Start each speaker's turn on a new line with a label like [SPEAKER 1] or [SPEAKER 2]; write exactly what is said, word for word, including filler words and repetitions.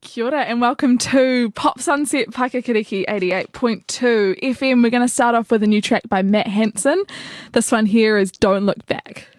[SPEAKER 1] Kia ora and welcome to Pop Sunset Paikakiriki eighty-eight point two F M. We're going to start off with a new track by Matt Hanson. This one here is Don't Look Back.